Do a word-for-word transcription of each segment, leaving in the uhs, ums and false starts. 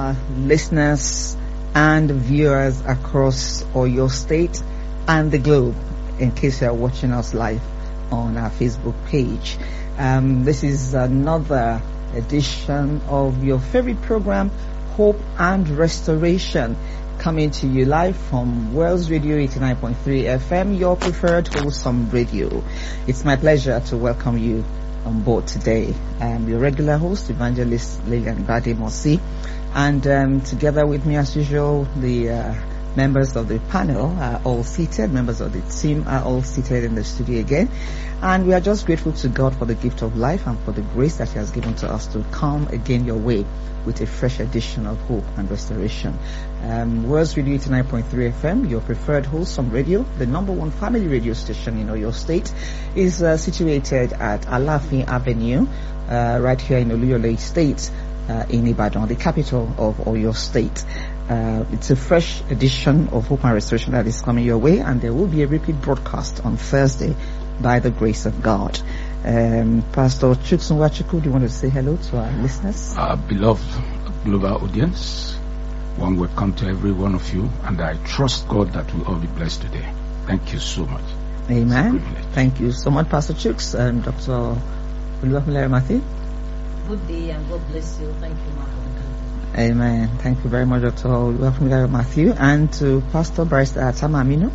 our listeners and viewers across Oyo State and the globe, in case you are watching us live on our Facebook page. Um, this is another edition of your favorite program, Hope and Restoration, coming to you live from Wells Radio eighty-nine point three F M, your preferred wholesome radio. It's my pleasure to welcome you on board today. I'm your regular host, Evangelist Lilian Bademosi, and um, together with me as usual, the uh, members of the panel are all seated, members of the team are all seated in the studio again, and we are just grateful to God for the gift of life and for the grace that He has given to us to come again your way with a fresh edition of Hope and Restoration. Um, World Radio eighty-nine point three F M, your preferred wholesome radio, the number one family radio station in Oyo State, is uh, situated at Alafin Avenue, uh, right here in Oluyole State, uh, in Ibadan, the capital of Oyo State. Uh, it's a fresh edition of Hope and Restoration that is coming your way, and there will be a repeat broadcast on Thursday by the grace of God. Um, Pastor Chuksunwachuku, do you want to say hello to our listeners? Our beloved global audience, one welcome to every one of you, and I trust God that we'll all be blessed today. Thank you so much. Amen. Thank you so much, Pastor Chuks and Doctor Oluwafemi Matthew. Good day and God bless you. Thank you, Mark. Amen. Thank you very much, Doctor Oluwafemi Matthew, and to Pastor Barrister Atama Aminu.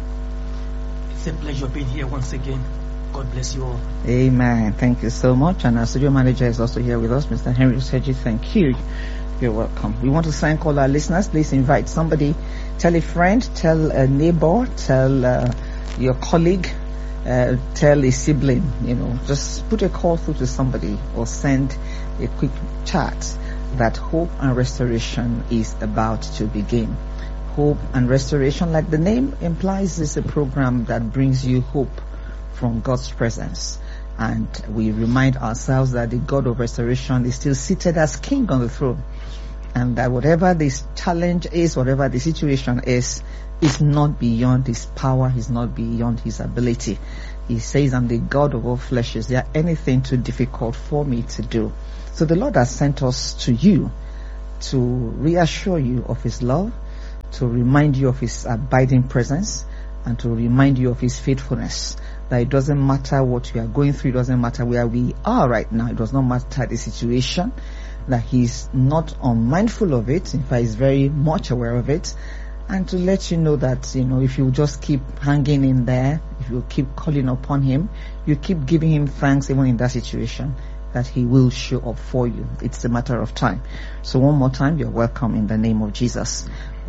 It's a pleasure being here once again. God bless you all. Amen. Thank you so much. And our studio manager is also here with us, Mister Henry Useji. Thank you. You're welcome. We want to thank all our listeners. Please invite somebody, tell a friend, tell a neighbor, tell uh, your colleague, uh, tell a sibling, you know, just put a call through to somebody or send a quick chat that Hope and Restoration is about to begin. Hope and Restoration, like the name implies, is a program that brings you hope from God's presence, and we remind ourselves that the God of restoration is still seated as King on the throne, and that whatever this challenge is, whatever the situation is, is not beyond His power, is not beyond His ability. He says, I'm the God of all flesh. Is there anything too difficult for me to do? So the Lord has sent us to you to reassure you of His love, to remind you of His abiding presence, and to remind you of His faithfulness. That it doesn't matter what we are going through, it doesn't matter where we are right now, it does not matter the situation, that He's not unmindful of it, in fact He's very much aware of it, and to let you know that, you know, if you just keep hanging in there, if you keep calling upon Him, you keep giving Him thanks even in that situation, that He will show up for you. It's a matter of time. So one more time, you're welcome in the name of Jesus.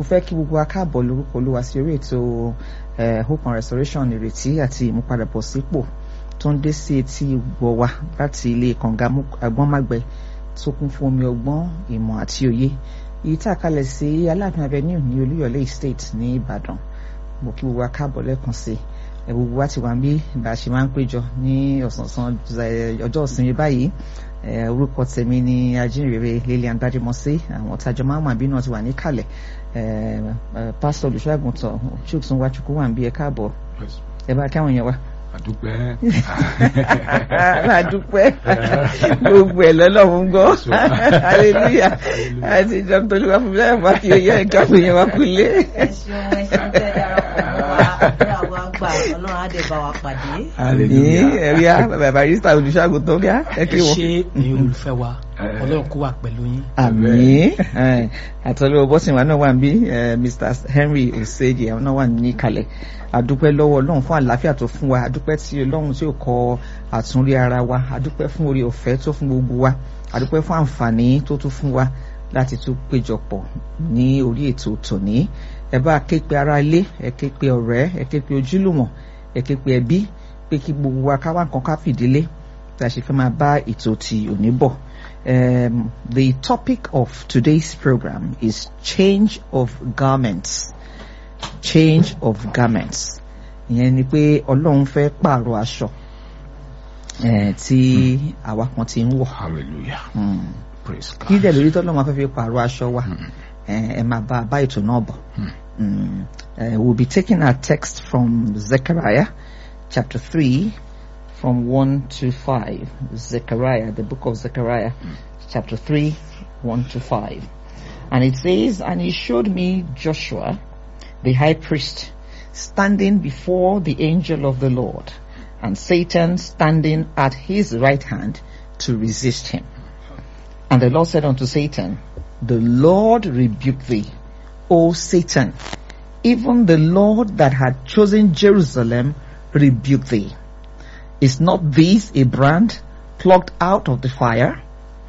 Uh, Hope and Restoration ìrètí àti ìmúpadàbọ̀ sípò tó ń dé sí etí ìgbọ́ wa láti ilé kànga Agbọ́nmágbẹ tó kún fún omi ọgbọ́n, ìmọ̀ àti òye, èyí tá a kalẹ̀ sí Aláàfin Avenue ní Olúyọ̀lé Estate ní Ìbàdàn. Mo kí gbogbo wa káàbọ̀ lẹ́ẹ̀kan sí i. Gbogbo wa ti wà ń bí bá a ṣe máa ń péjọ ní ọ̀sán ọjọ́ ìsinmi báyìí. Orúkọ tèmi ni Ajínrere Lilian Bademosi. Àwọn tájọ máa ń wà bí náà ti wà ní kalẹ̀. Pastor Olùṣọ́àgùntàn Chuksunwachuku wà ń bí ẹ káàbọ̀. Ẹ bá káwọn yẹn wá. Adúpẹ́. Adúpẹ́. Gbogbo ẹ̀ lọ́lọ́run gbọ́. Hallelujah. Àti Doctor Oluwafemi Matthew yẹ káwọn yẹn wá kúlé. Ẹ ṣeun, ẹ ṣeun tẹ́ darapọ̀ mọ́ wa. Àdúrà wa gbà, Ọlọ́run á dẹ̀ bá wa pàdé. Hallelujah. Ẹ̀rí á, bàbá Barrister Olùṣọ́àgùntàn rí á. Ẹ kí wọ́n. Ẹ ṣé ẹ̀yin olùfẹ́ wa. Ọlọ́run kó wà pẹ̀lú yín. Àmín. Àtọ́lọ́wọ́ bọ́sìn wa náà wà ń bí, Mister Henry Useji àwọn náà wà ní kalẹ̀. Adúpẹ́ lọ́wọ́ Ọlọ́run fún àlàáfíà tó fún wa. Adúpẹ́ tí Ọlọ́run tí ó kọ àtúnrí ara wa. Adúpẹ́ fún oore ọ̀fẹ́ tó fún gbogbo wa. Adúpẹ́ fún àǹfààní tó tún fún wa láti tún péjọpọ̀ ní orí ètò tòní. Ẹ bá ké pe ará ilé, ẹ ké pe ọ̀rẹ́, ẹ ké pe ojúlùmọ̀, ẹ ké pe ẹbí, pé kí gbogbo wa ká wá nǹkan ká fìdílé tá a ṣe fẹ́ máa bá ètò tí òní bọ̀. Um, the topic of today's program is change of garments. Change of garments. Ìyẹn ni pé Ọlọ́run fẹ́ pààrọ̀ aṣọ tí àwa kan ti ń wọ̀. Hallelujah. Mm. Praise God. Kí dẹ̀ lórí tọ́lọ́run máa fẹ́ fi pààrọ̀ aṣọ wa. Ẹ máa bá a bá ètò náà bọ̀. Mm. Uh, we'll be taking our text from Zechariah chapter three from one to five. Zechariah, the book of Zechariah, mm. chapter three, one to five. And it says, and he showed me Joshua, the high priest, standing before the angel of the Lord, and Satan standing at his right hand to resist him. And the Lord said unto Satan, the Lord rebuke thee, O Satan. Even the Lord that had chosen Jerusalem rebuke thee. Is not this a brand plucked out of the fire?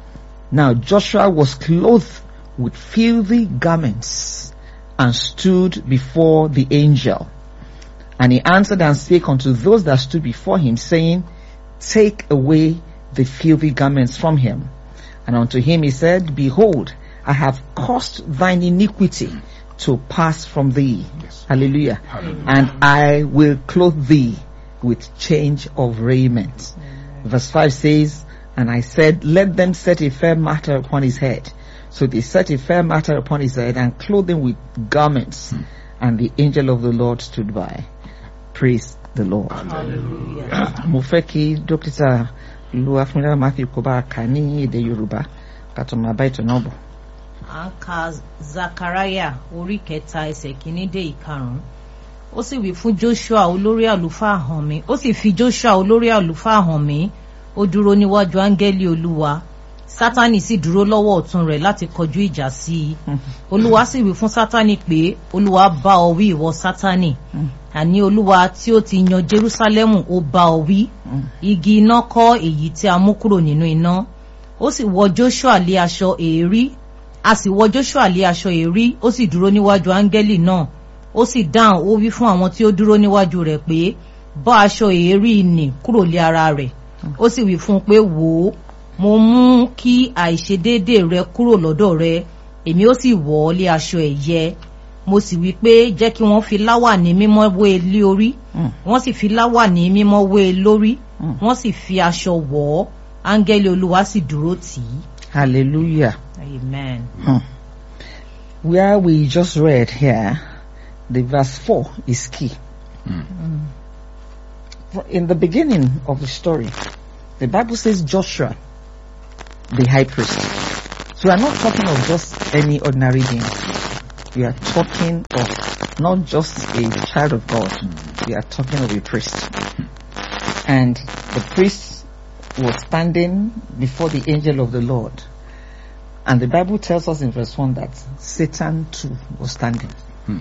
Now Joshua was clothed with filthy garments, and stood before the angel. And he answered and spake unto those that stood before him, saying, take away the filthy garments from him. And unto him he said, behold, I have caused thine iniquity to pass from thee. Yes. Hallelujah. Hallelujah. And I will clothe thee with change of raiment. Amen. Verse five says, and I said, let them set a fair matter upon his head. So they set a fair matter upon his head and clothed him with garments. Hmm. And the angel of the Lord stood by. Praise the Lord. Hallelujah. Mo fẹ́ kí dókítà lu afúnilá máa fi kó bá a kà ní èdè Yorùbá ká tó máa bá ètò náà bọ̀. À ń ka Zakaraya orí kẹta ẹsẹ̀ kìíní dé ìkarùn-ún. Ó sì wí fún Joshua olórí àlùfáà hàn mí. Ó sì fi Joshua olórí àlùfáà hàn mí. Ó dúró níwájú áńgẹ́lì Olúwa. Sátánì sì dúró lọ́wọ́ ọ̀tún rẹ̀ láti kọjú ìjà sí i. Olúwa sì wí fún Sátánì pé, Olúwa bá ọ wí ìwọ Sátánì. Àní Olúwa tí ó ti yan Jerúsálẹ́mù ó bá ọ wí. Igi iná kọ́ èyí tí a mú kúrò nínú iná. Ó sì wọ Joshua lé aṣọ èérí. A sì wọ Joshua lé aṣọ èérí. Ó sì dúró níwájú áńgẹ́lì náà. Ó sì dáhùn ó wí fún àwọn tí ó dúró níwájú rẹ̀ pé, bọ́ aṣọ èérí nì kúrò lé ara rẹ̀. Ó sì wí fún un pé, wò ó, mo mú kí àìṣedéédé rẹ kúrò lọ́dọ̀ rẹ, èmi ó sì wọ̀ ọ́ lé aṣọ ẹ̀yẹ. Mo sì wí pé jẹ́ kí wọ́n fi láwàní mímọ́ wé e lé orí. Wọ́n sì fi láwàní mímọ́ wé e lórí. Wọ́n sì fi aṣọ wọ̀ ọ́. Áńgẹ́lì Olúwa sì dúró tì í. Hallelujah. Amen. Hmm. Where we just read here, the verse four is key. Mm. In the beginning of the story, the Bible says Joshua, the high priest. So we are not talking of just any ordinary being. We are talking of not just a child of God. We are talking of a priest. And the priest was standing before the angel of the Lord. And the Bible tells us in verse one that Satan too was standing. Hmm.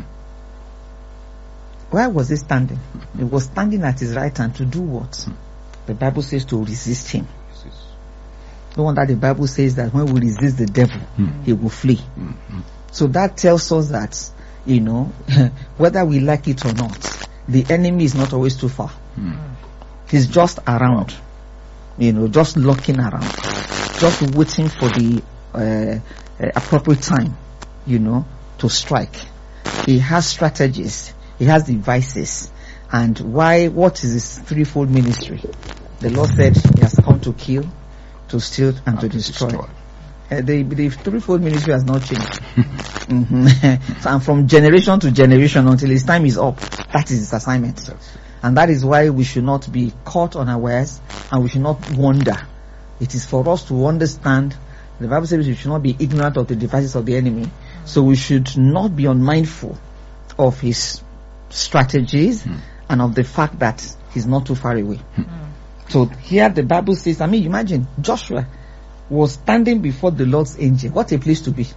Why was he standing? He was standing at his right hand to do what? The Bible says to resist him. No wonder the Bible says that when we resist the devil, Hmm. he will flee. Mm. So that tells us that, you know, whether we like it or not, the enemy is not always too far. Mm. He's just around, you know, just lurking around, just waiting for the uh, uh, appropriate time, you know, to strike. He has strategies, he has devices, and why? What is his threefold ministry? The Lord said he has come to kill, to steal, and, and to destroy. destroy. Uh, the, the threefold ministry has not changed. Mm-hmm. So, and from generation to generation until his time is up, that is his assignment. And that is why we should not be caught unawares, and we should not wonder. It is for us to understand. The Bible says we should not be ignorant of the devices of the enemy. So we should not be unmindful of his strategies mm. and of the fact that he's not too far away. Mm. So here the Bible says, I mean, imagine Joshua was standing before the Lord's angel. What a place to be.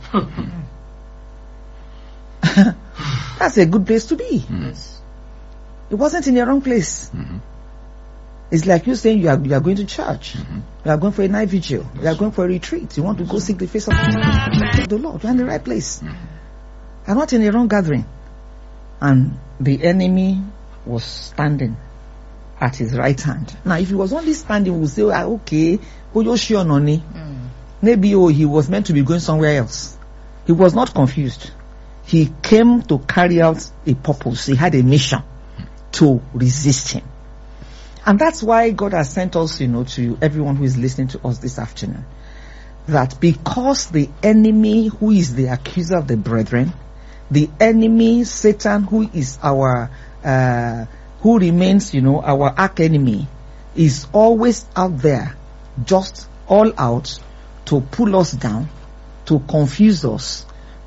That's a good place to be. Yes. It wasn't in the wrong place. Mm-hmm. It's like you saying you are you are going to church. Mm-hmm. You are going for a night vigil. Yes. You are going for a retreat. You want to go seek the face of the Lord. You are in the right place. Mm-hmm. You are not in the wrong gathering. And the enemy was standing at his right hand. Now, if he was only standing, we would say, ah, okay, oh, you're sure, Noni. Mm. Maybe oh, he was meant to be going somewhere else. He was not confused. He came to carry out a purpose. He had a mission to resist him. And that's why God has sent us, you know, to everyone who is listening to us this afternoon, that because the enemy who is the accuser of the brethren, the enemy, Satan, who is our, uh, who remains, you know, our arch enemy, is always out there, just all out, to pull us down, to confuse us,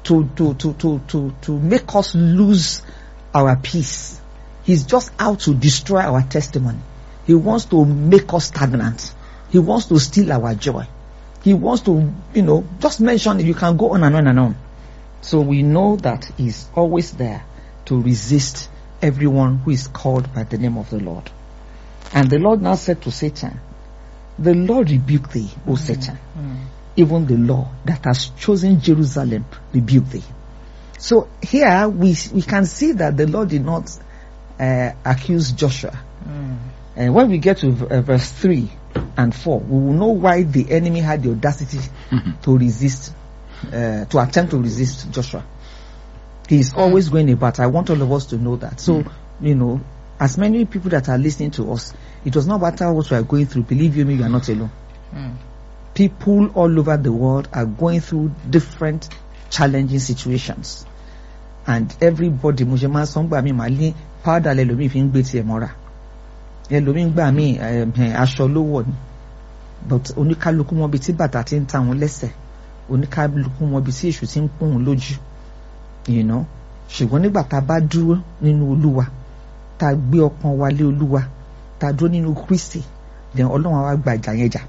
to, to, to, to, to, to make us lose our peace. He's just out to destroy our testimony. He wants to make us stagnant. He wants to steal our joy. He wants to, you know, just mention it. You can go on and on and on. So we know that he's always there to resist everyone who is called by the name of the Lord. And the Lord now said to Satan, the Lord rebuke thee, O Satan. Mm. Even the Lord that has chosen Jerusalem rebuke thee. So here we we can see that the Lord did not uh, accuse Joshua. Mm. And when we get to uh, verse three and four, we will know why the enemy had the audacity to resist, uh, to attempt to resist Joshua. He is always going about. I want all of us to know that. So, you know, as many people that are listening to us, it does not matter what we are going through. Believe you me, you are not alone. Mm. People all over the world are going through different challenging situations. And everybody, mujema songba mi mali, powder le lomi fin gbe ti e mora. E lomi gba mi aṣọ lówó ni. But oníkálukú mọ bí tí bàtà ti ń ta wọn lẹ́sẹ̀. Oníkálukú mọ bí tí èṣù ti ń pọ́n wọn lójú. You know, ṣùgbọ́n nígbà tá a bá dúró nínú Olúwa, tá a gbé ọkàn wa lé Olúwa, tá a dúró nínú Kristi, then Ọlọ́run wa gba ìjà yẹn jà.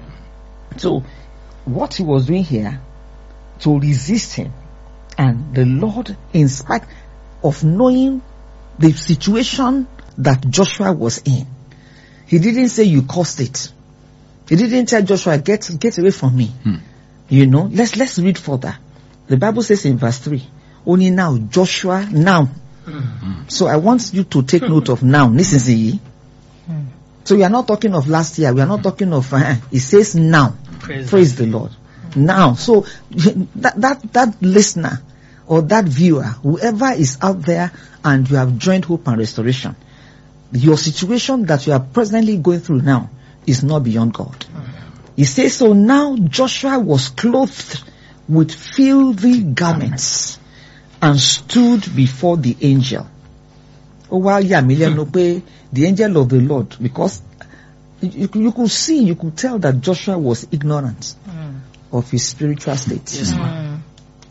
So, what he was doing here, to resist him, and the Lord, in spite of knowing the situation that Joshua was in, he didn't say you caused it. He didn't tell Joshua, get get away from me. Hmm. You know, let's let's read further. The Bible says in verse three, only now Joshua now. Mm-hmm. So I want you to take note of now. Listen, Mm. so we are not talking of last year. We are not talking of. Uh, it says now. Praise, Praise the Lord. Now, so that that that listener or that viewer, whoever is out there, and you have joined Hope and Restoration, your situation that you are presently going through now is not beyond God. He says, so now Joshua was clothed with filthy garments and stood before the angel. Oh, well, yeah, the angel of the Lord, because you, you could see, you could tell that Joshua was ignorant Mm. of his spiritual state. Yes, ma'am.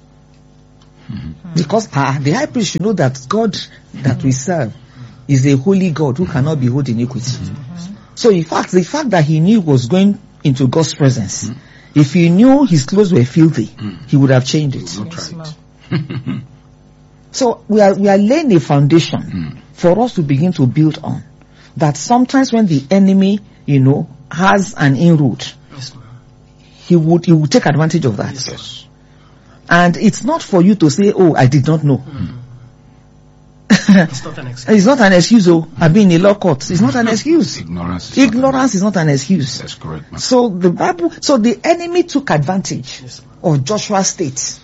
Mm. Because uh, the high priest should know that God that we serve is a holy God who cannot behold iniquity. Mm-hmm. So in fact, the fact that he knew he was going into God's presence, mm. if he knew his clothes were filthy, mm. he would have changed it. Not Yes, right. ma'am. So we are we are laying a foundation Mm. for us to begin to build on. That sometimes when the enemy, you know, has an inroad, Yes, ma'am. he would he would take advantage of that. Yes. And it's not for you to say, "Oh, I did not know." Mm. It's not an excuse. It's not an excuse. Oh, I've been in law court. It's not an excuse. Ignorance. Is Ignorance is not an excuse. That's correct, ma'am. So the Bible, so the enemy took advantage Yes, ma'am. of Joshua's state.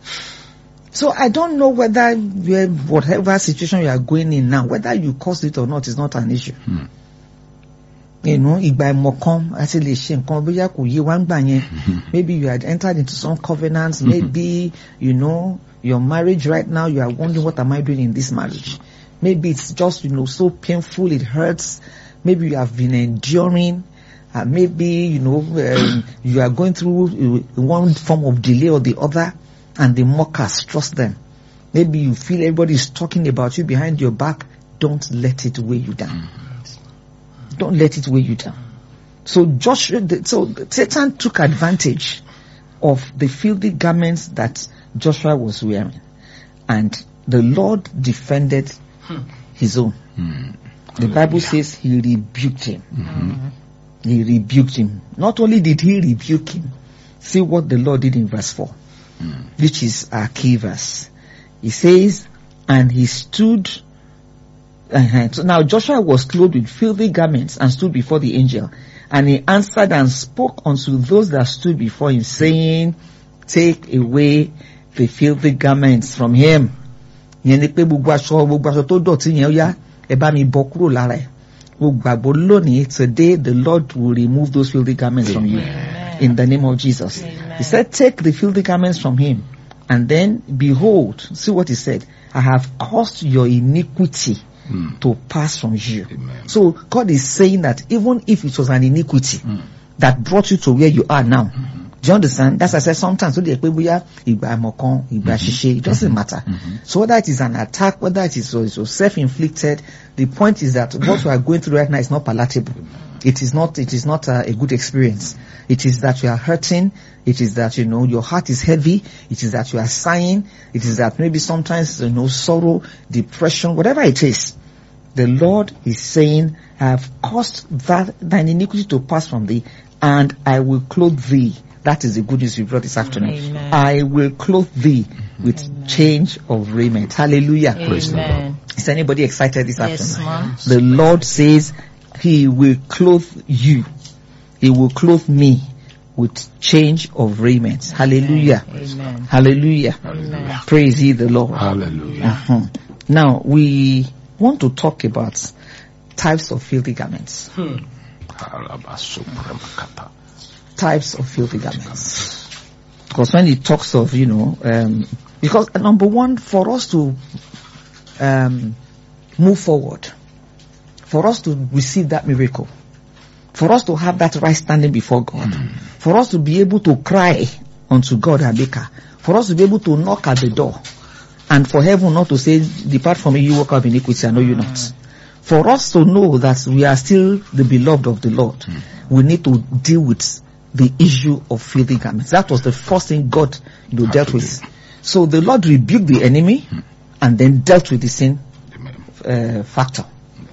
So I don't know whether you- whatever situation you are going in now, whether you caused it or not, is not an issue. Hmm. You know, ìgbà ìmọ̀kan àti lè ṣe nǹkan bóyá kò yé wa ń gbà yẹn. Maybe you had entered into some covenants. Maybe, you know, your marriage right now, you are wondering, what am I doing in this marriage? Maybe it's just, you know, so painful, it hurts. Maybe you have been enduring. Uh, maybe, you know, um, you are going through uh, one form of delay or the other, and the mockers, trust them. Maybe you feel everybody is talking about you behind your back. Don't let it weigh you down. Don't let it weigh you down. So Joshua, so Satan took advantage of the filthy garments that Joshua was wearing, and the Lord defended his own. Hmm. The Bible says he rebuked him. Mm-hmm. He rebuked him. Not only did he rebuke him, see what the Lord did in verse four, Hmm. which is our key verse. He says, and he stood. Uh-huh. So now Joshua was clothed with filthy garments and stood before the angel. And he answered and spoke unto those that stood before him, saying, take away the filthy garments from him. Yẹn ni pé gbogbo aṣọ gbogbo aṣọ tó dọ̀tí yẹn ó yá ẹ bá mi bọ́ kúrò lára ẹ̀. Mo gbàgbọ́ lónìí, today the Lord will remove those filthy garments from you. Amen. In the name of Jesus. Amen. He said, take the filthy garments from him. And then, behold, see what he said, I have caused your iniquity Hmm. to pass from you. Amen. So God is saying that even if it was an iniquity Hmm. that brought you to where you are now, Do you understand? That's why I said sometimes so it doesn't matter. Mm-hmm. So whether it is an attack, whether it is so, so self-inflicted, the point is that what we are going through right now is not palatable. It is not, it is not a, a good experience. It is that you are hurting. It is that, you know, your heart is heavy. It is that you are sighing. It is that maybe sometimes, you know, sorrow, depression, whatever it is. The Lord is saying, I have caused that thine iniquity to pass from thee, and I will clothe thee. That is the good news we brought this afternoon. Amen. I will clothe thee with Amen. change of raiment. Hallelujah. Praise the Lord. Amen. Is anybody excited this Yes, afternoon? ma'am. The Lord says he will clothe you. He will clothe me with change of raiment. Hallelujah. Amen. Hallelujah. Amen. Praise ye the Lord. Hallelujah. Uh-huh. Now we want to talk about types of filthy garments. Hmm. Types of filthy garments. Because when it talks of, you know, um, because uh, number one, for us to um, move forward, for us to receive that miracle, for us to have that right standing before God, mm. for us to be able to cry unto God our Maker, for us to be able to knock at the door, and for heaven not to say, depart from me, you work of iniquity, I know you not. For us to know that we are still the beloved of the Lord, mm. we need to deal with the issue of filthy garments. That was the first thing God, you know, dealt with. So the Lord rebuked the enemy mm. and then dealt with the sin uh, factor.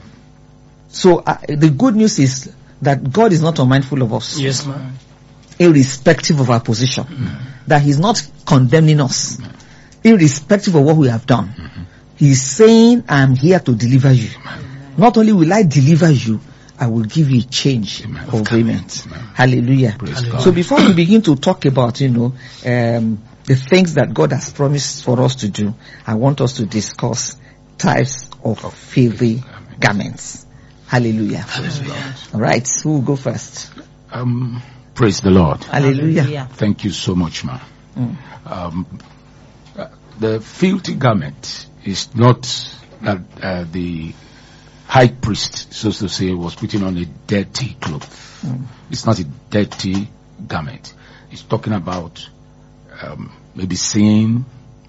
So uh, the good news is that God is not unmindful of us. Yes, ma'am. Irrespective of our position. Mm. That He's not condemning us. Mm. Irrespective of what we have done. Mm-hmm. He's saying, I am here to deliver you. Amen. Not only will I deliver you, I will give you a change Amen. Of raiment. Hallelujah. Hallelujah. So before we begin to talk about, you know, um, the things that God has promised for us to do, I want us to discuss types of filthy garments. Hallelujah. Hallelujah. All right. Who will go first? Um, praise the Lord. Hallelujah. Hallelujah. Thank you so much, ma. Mm. Um, uh, the filthy garment is not that uh, the high priest, so to say, was putting on a dirty cloth. Mm. It's not a dirty garment. It's talking about um, maybe sin.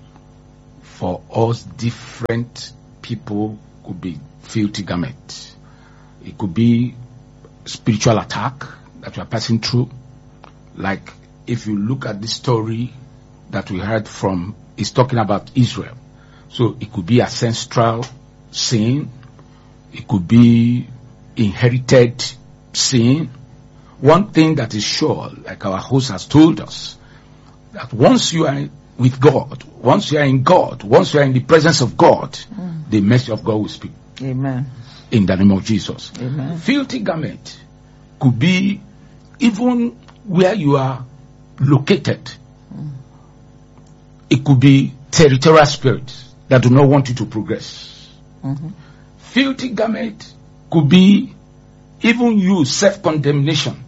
For us, different people could be filthy garment. It could be spiritual attack that we are passing through. Like if you look at the story that we heard from, it's talking about Israel. So it could be ancestral sin. It could be inherited sin. One thing that is sure, like our host has told us, that once you are with God, once you are in God, once you are in the presence of God, mm. the mercy of God will speak. Amen. In the name of Jesus. Amen. Filthy garment could be even where you are located. Mm. It could be territorial spirits that do not want you to progress. Mm-hmm. Filthy garment could be even you, self-condemnation.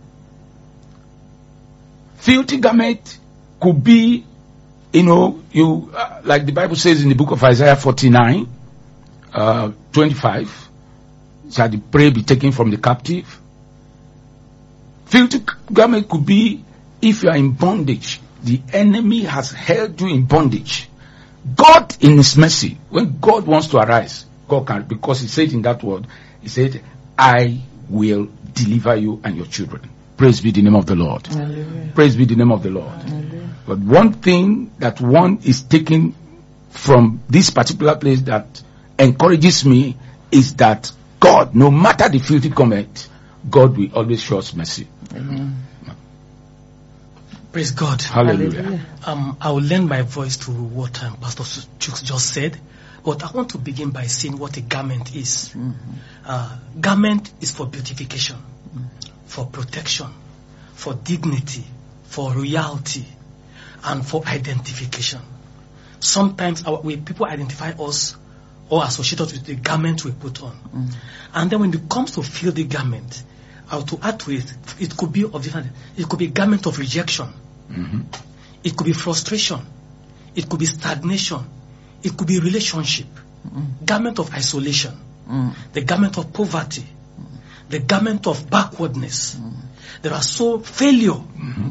Filthy garment could be, you know, you uh, like the Bible says in the book of Isaiah forty-nine, uh, twenty-five, shall the prey be taken from the captive? Filthy garment could be if you are in bondage. The enemy has held you in bondage. God in His mercy, when God wants to arise, God can, because He said in that word, He said, I will deliver you and your children. Praise be the name of the Lord. Hallelujah. Praise be the name of the Lord. Hallelujah. But one thing that one is taking from this particular place that encourages me is that God, no matter the filthy comment, God will always show us mercy. Amen. Praise God. Hallelujah. Hallelujah. Um, I will lend my voice to what um, Pastor Chooks just said, but I want to begin by saying what a garment is. Mm-hmm. Uh, garment is for beautification, mm-hmm. for protection, for dignity, for royalty, and for identification. Sometimes our, we, people identify us or associate us with the garment we put on. Mm-hmm. And then when it comes to filthy garment, or to add to it, it could be of different. It could be garment of rejection. Mm-hmm. It could be frustration. It could be stagnation. It could be relationship. Mm-hmm. Garment of isolation. Mm-hmm. The garment of poverty. Mm-hmm. The garment of backwardness. Mm-hmm. There are so failure. Mm-hmm.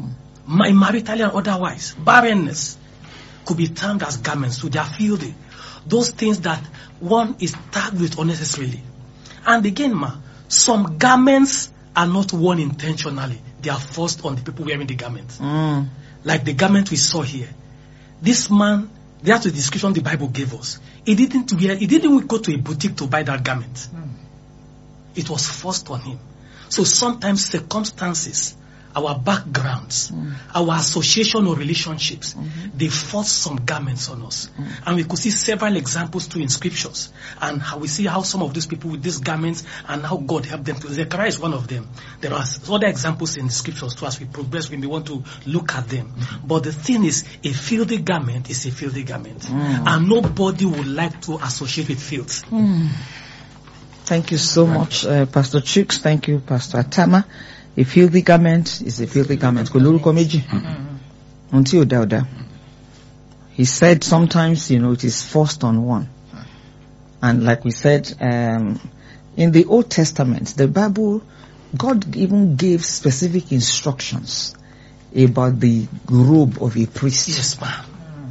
my maritally and otherwise, barrenness could be termed as garments, so they are filthy. Those things that one is tagged with unnecessarily. And again, ma, some garments are not worn intentionally. They are forced on the people wearing the garments. Mm. Like the garment we saw here. This man, that's the description the Bible gave us. He didn't wear, he didn't go to a boutique to buy that garment. Mm. It was forced on him. So sometimes circumstances, our backgrounds, Mm. our association or relationships, Mm-hmm. they force some garments on us. Mm. And we could see several examples too in scriptures. And how we see how some of these people with these garments and how God helped them. To Zechariah is one of them. There are other examples in the scriptures too. As we progress, we may want to look at them. Mm-hmm. But the thing is, a filthy garment is a filthy garment. Mm. And nobody would like to associate with filth. Mm. Thank you so much, uh, Pastor Chooks. Thank you, Pastor Atama. A filthy garment is a filthy garment. Kò lórúkọ méjì. Ohun tí ò dá ò dá. He said sometimes, you know, it is forced on one. And like we said, um, in the Old Testament, the Bible, God even gave specific instructions about the robe of a priest. Yes, ma'am.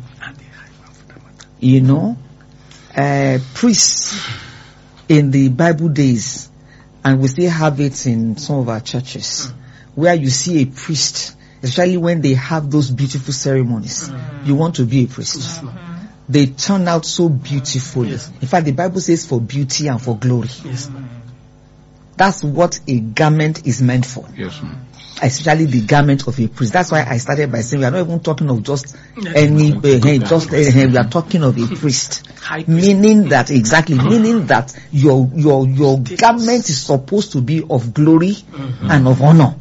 You know, uh, priests in the Bible days, and we still have it in some of our churches, Mm. where you see a priest, especially when they have those beautiful ceremonies. Mm. You want to be a priest. Yes, ma'am. They turn out so beautifully. Yes. In fact, the Bible says for beauty and for glory. Yes, ma'am. That's what a garment is meant for. Yes, ma'am. Especially the garment of a priest. That's why I started by saying we are not even talking of just Yes. any, uh, just uh, we are talking of a priest. High priest. Meaning that, exactly, meaning that your, your, your Status. garment is supposed to be of glory Mhm. and of honor.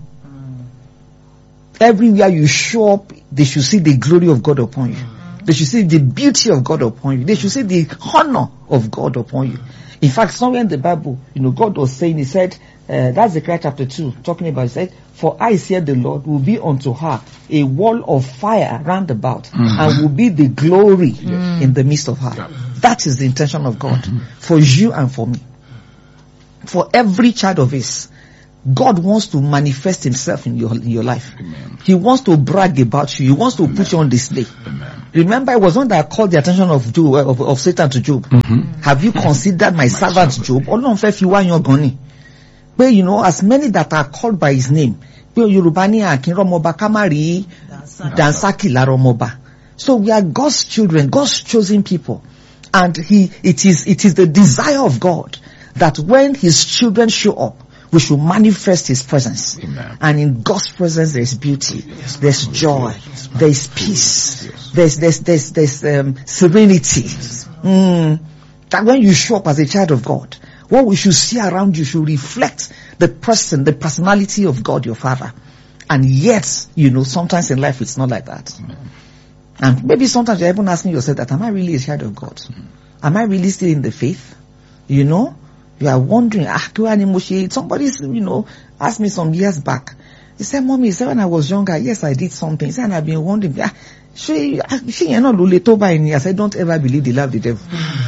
Everywhere you show up, they should see the glory of God upon you. They should see the beauty of God upon you. They should see the honor of God upon you. In fact, somewhere in the Bible, you know, God was saying, he said, uh, that's Zechariah chapter two, talking about, he said, for I, said the Lord, will be unto her a wall of fire round about, Mhm. and will be the glory in the midst of her. Yeah. That is the intention of God for you and for me. For every child of his, God wants to manifest himself in your, in your life. Amen. He wants to brag about you. He wants to put you on display. Amen. Remember, it was one that called the attention of Job, of, of Satan to Job. Mm-hmm. Have you considered my, servant servant. Job? Ọlọ́run fẹ́ fi wá yan gan ni. Pé, you know, as many that are called by his name. Pé Yorùbá ní àkínrọ́mọba ká má rí dànsákì lára ọmọba. So we are God's children, God's chosen people. And he, it is, it is the desire of God that when his children show up, we should manifest his presence. Amen. And in God's presence there is beauty, there's joy, there is peace, there's, there's, there's, there's, um, serenity. Mm. That when you show up as a child of God, what we should see around you should reflect the person, the personality of God, your Father. And yet, you know, sometimes in life it's not like that. And maybe sometimes you're even asking yourself that, am I really a child of God? Am I really still in the faith? You know? You are wondering, ah, somebody, you know, asked me some years back. He said, Mommy, he said, when I was younger, yes, I did something. He said, and I've been wondering, ah, she, she, you know, I said, don't ever believe the lie of the devil.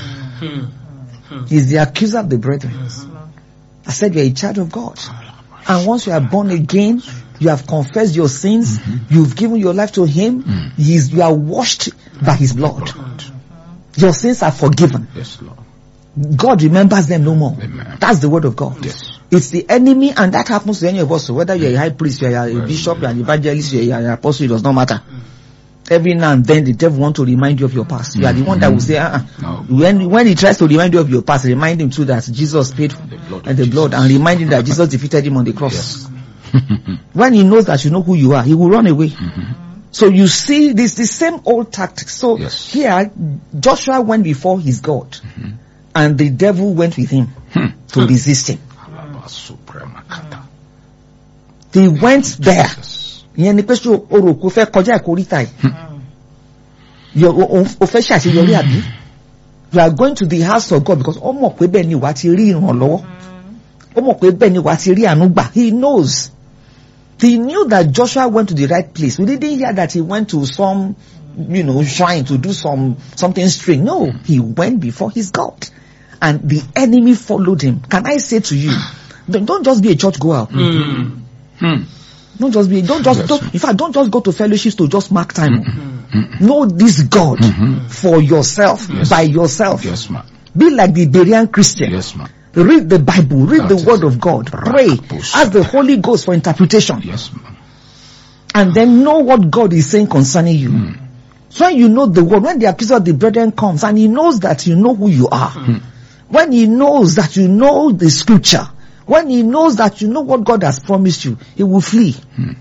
He's the accuser of the brethren. I said, you're a child of God. And once you are born again, you have confessed your sins, mm-hmm. you've given your life to him, mm. He's, you are washed by his blood. Your sins are forgiven. Yes, Lord. God remembers them no more. Amen. That's the word of God. Yes. It's the enemy, and that happens to any of us. So whether you're a high priest, you're a Right. bishop, you're an evangelist, you're an apostle, it does not matter. Every now and then the devil wants to remind you of your past. You are the one that will say, uh-uh. No. When, when he tries to remind you of your past, remind him too that Jesus paid The blood and of the blood, Jesus. and remind him that Jesus defeated him on the cross. Yes. When he knows that you know who you are, he will run away. Mm-hmm. So you see, this the same old tactics. So Yes. here, Joshua went before his God, Mm-hmm. and the devil went with him Hmm. to resist him. Alaba Suprema Kata. They went there. Yes. Ìyẹn ni pé ṣé o rò kó fẹ́ kọjá ìkórìtà yìí? You o fẹ́ ṣàṣeyọrí àbí? You are going to the house of God because ó mọ̀ pé bẹ́ẹ̀ ni wàá ti rí ìrànlọ́wọ́. Ó mọ̀ pé bẹ́ẹ̀ ni wàá ti rí àánú gbà. He knows. He knew that Joshua went to the right place. We didn't hear that he went to some, you know, shrine to do some something strange. No, he went before his God. And the enemy followed him. Can I say to you, don't don't just be a church goer. Hmm. Don't just be, don't just, Yes, don't, ma'am. in fact, don't just go to fellowships to just mark time. Mm-hmm. Know this God Mhm. for yourself, Yes. by yourself. Yes, ma'am. Be like the Berean Christian. Yes, ma'am. Read the Bible, read That the is word of God, pray, Rakapos. ask the Holy Ghost for interpretation, Yes, ma'am. and then know what God is saying concerning you. So when you know the word, when the accuser of the brethren comes and he knows that you know who you are, when he knows that you know the scripture, when he knows that you know what God has promised you, he will flee.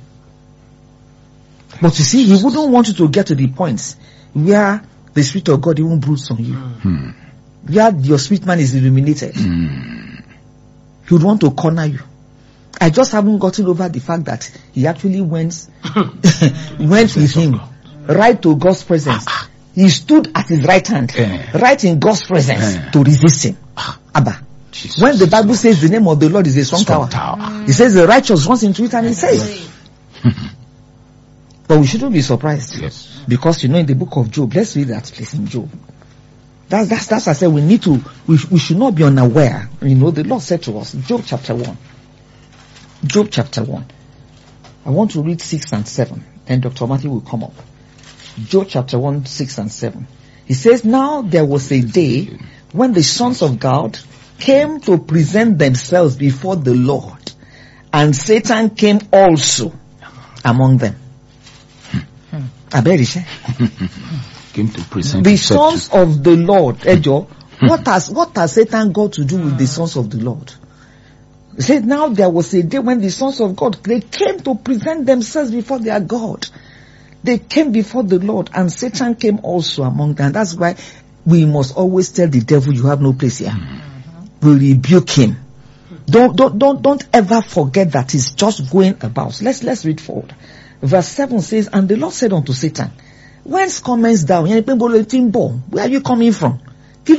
But you see, he wouldn't want you to get to the point where the Spirit of God even broods on you. Hmm. Where your spirit man is illuminated. Hmm. He would want to corner you. I just haven't gotten over the fact that he actually went, went with him right to God's presence. He stood at his right hand, Eh. right in God's presence Eh. to resist him. Abba. Jesus. When the Bible says the name of the Lord is a strong, Strong tower, tower. he says the righteous runs into it and is safe. But we shouldn't be surprised. Yes. Because you know in the book of Job, let's read that place in Job. That's, that's, that's, I said we need to, we, we should not be unaware. You know, the Lord said to us, Job chapter one. Job chapter one. I want to read six and seven. And Doctor Matthew will come up. Job chapter one, six and seven. He says, now there was a day when the sons of God came to present themselves before the Lord, and Satan came also among them. I bet it, eh? Came to present The himself sons to- of the Lord, Ejo, what has what has Satan got to do with the sons of the Lord? He said, now there was a day when the sons of God, they came to present themselves before their God. They came before the Lord, and Satan came also among them. That's why we must always tell the devil, you have no place here. We rebuke him. Don't don't don't don't ever forget that he's just going about. Let's let's read forward. Verse seven says, and the Lord said unto Satan, whence comest thou? Where are you coming from? They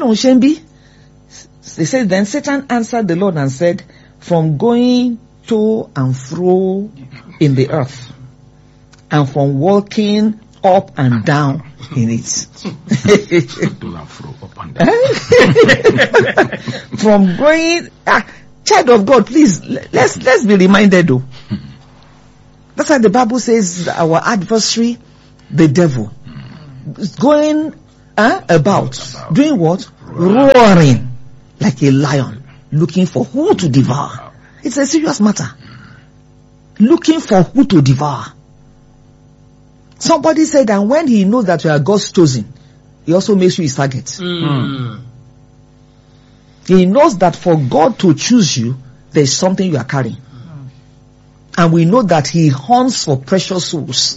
said, then Satan answered the Lord and said, from going to and fro in the earth, and from walking up and down in it. to and fro, up and down. From going, ah, child of God, please, let's, let's be reminded though. That's why the Bible says our adversary, the devil, is going uh, about, doing what? Roaring like a lion, looking for who to devour. It's a serious matter. Looking for who to devour. Somebody said that when he knows that you are God's chosen, he also makes you his target. Mm. He knows that for God to choose you, there is something you are carrying. And we know that he hunts for precious souls.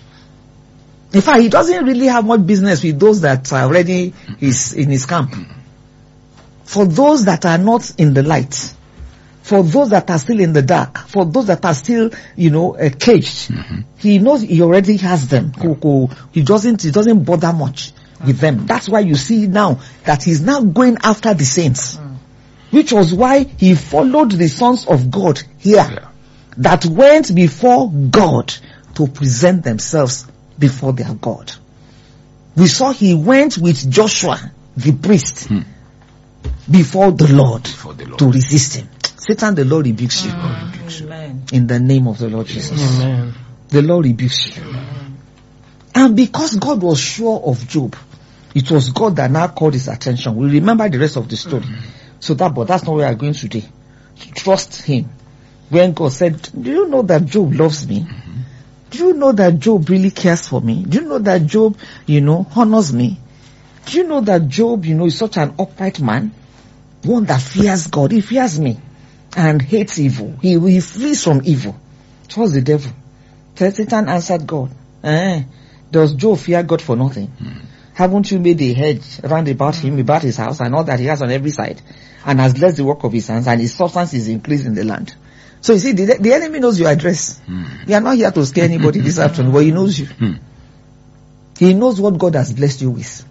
In fact, he doesn't really have much business with those that are already is in his camp. For those that are not in the light, for those that are still in the dark, for those that are still, you know, uh, caged, Mhm. he knows he already has them. He doesn't, he doesn't bother much with them. That's why you see now that he's now going after the saints, which was why he followed the sons of God here. Yeah. That went before God to present themselves before their God. We saw he went with Joshua, the priest, Hmm. before the Lord Before the Lord. to resist him. Satan, the Lord rebukes you Amen. in the name of the Lord Jesus. Amen. The Lord rebukes you. And because God was sure of Job, it was God that now called his attention. We remember the rest of the story. So that, but that's not where we are going today. Trust him. When God said, do you know that Job loves me? Do you know that Job really cares for me? Do you know that Job, you know, honors me? Do you know that Job, you know, is such an upright man? One that fears God. He fears me and hates evil. He, he flees from evil. Trust the devil. Satan answered God. Eh, does Job fear God for nothing? Hmm. Haven't you made a hedge round about him, about his house, and all that he has on every side, and has blessed the work of his hands, and his substance is increased in the land? So you see, the, the enemy knows your address. Hmm. We are not here to scare anybody this afternoon, but he knows you. Hmm. He knows what God has blessed you with.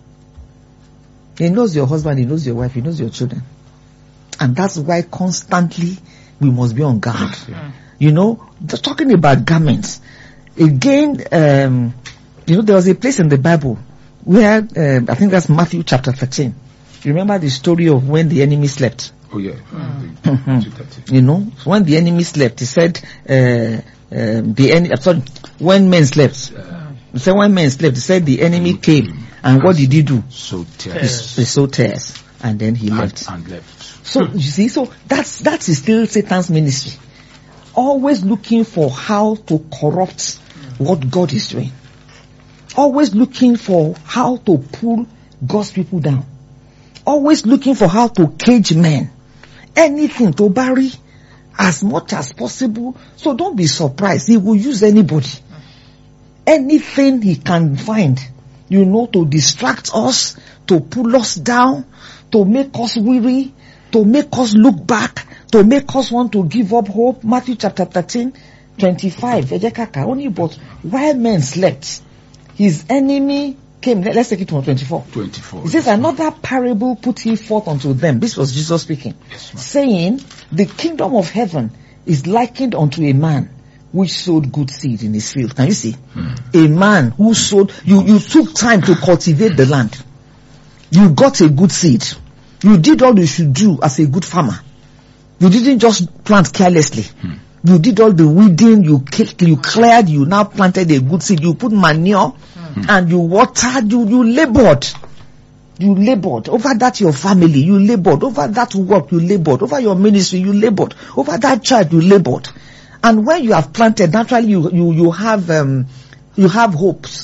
He knows your husband, he knows your wife, he knows your children. And that's why constantly we must be on guard. Yeah. You know, just talking about garments. Again, um, you know, there was a place in the Bible where, um, I think that's Matthew chapter thirteen. You remember the story of when the enemy slept? Oh yeah. Mhm. You know, when the enemy slept, he said, uh, um, the enemy, sorry, when men slept. He said when men slept, he said the enemy came, and what did he do? So He, tears. he sowed tares, and then he And, left. and left. So you see, so that's that is still Satan's ministry. Always looking for how to corrupt what God is doing. Always looking for how to pull God's people down. Always looking for how to cage men. Anything to bury as much as possible. So don't be surprised. He will use anybody. Anything he can find, you know, to distract us, to pull us down, to make us weary, to make us look back, to make us want to give up hope. Matthew chapter thirteen, twenty-five. Only but while men slept, his enemy came. Let's take it to twenty-four. twenty-four. He says, another parable put he forth unto them. This was Jesus speaking. Yes, ma'am. Saying, the kingdom of heaven is likened unto a man which sowed good seed in his field. Can you see? Hmm. A man who sowed, you, you took time to cultivate the land. You got a good seed. You did all you should do as a good farmer. You didn't just plant carelessly. Hmm. You did all the weeding, you kicked, you cleared, you now planted a good seed, you put manure, Hmm. and you watered, you, you labored. You labored. Over that your family, you labored. Over that work, you labored. Over your ministry, you labored. Over that child, you labored. And when you have planted, naturally you, you, you have, um, you have hopes.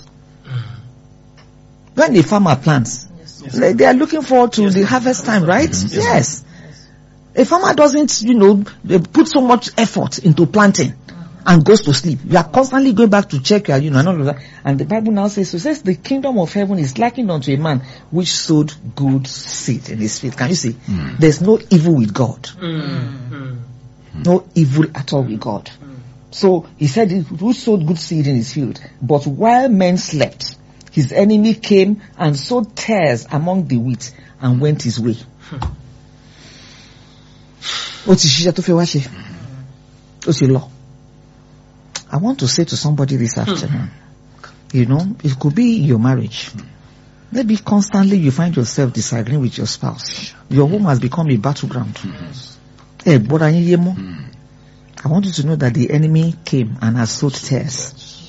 When the farmer plants, they, they are looking forward to the harvest time, right? Mhm. Yes. A farmer doesn't, you know, they put so much effort into planting and goes to sleep. You are constantly going back to check, you know, and all of that. And the Bible now says, so it says the kingdom of heaven is likened unto a man which sowed good seed in his field. Can you see? Mm. There's no evil with God. Mm. Mm. No evil at all with God. So he said, who sowed good seed in his field? But while men slept, his enemy came and sowed tares among the wheat and went his way. Ó ti ṣiṣẹ́ tó fẹ́ wá ṣe. Ó ti lọ. I want to say to somebody this afternoon, you know, it could be your marriage. Maybe constantly you find yourself disagreeing with your spouse. Your home has become a battleground. Eh, bọ́dá yín yé mọ́. Mm. I want you to know that the enemy came and has sowed tares.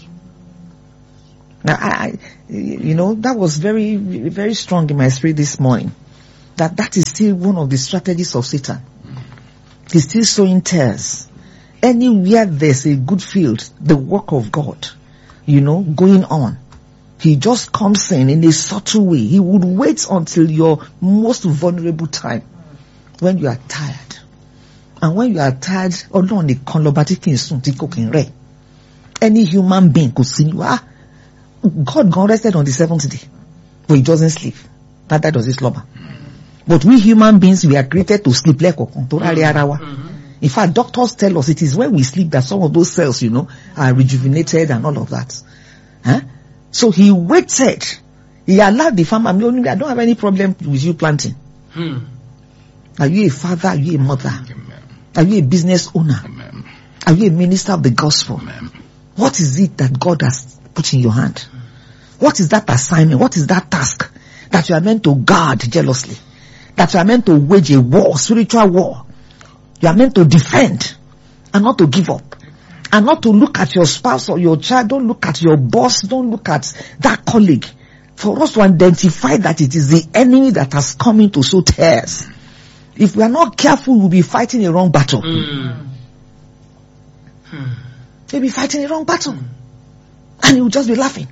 Now, I, I, you know, that was very, very strong in my spirit this morning. That that is still one of the strategies of Satan. He's still sowing tares. Anywhere there's a good field, the work of God, you know, going on, he just comes in in a subtle way. He would wait until your most vulnerable time, when you are tired. And when you are tired, Ọlọ́run nìkan lọba tí kì í sùn tí kò kì í rẹ̀. Any human being could see you. Ah, God God rested on the seventh day, but he doesn't sleep. Neither does he slumber. But we human beings, we are created to sleep lẹ́kọ̀ọ̀kan tó rárí ara wa. In fact, doctors tell us it is when we sleep that some of those cells, you know, are rejuvenated and all of that. Huh? So he waited. He allowed the farmer. I mean, I don't have any problem with you planting. Hmm. Are you a father? Are you a mother? Amen. Are you a business owner? Amen. Are you a minister of the gospel? Amen. What is it that God has put in your hand? What is that assignment? What is that task that you are meant to guard jealously? That you are meant to wage a war, spiritual war. You are meant to defend and not to give up. And not to look at your spouse or your child. Don't look at your boss. Don't look at that colleague. For us to identify that it is the enemy that has come in to sow tares. If we are not careful, we'll be fighting a wrong battle. Mm. Hmm. You'll be fighting a wrong battle. And you'll just be laughing.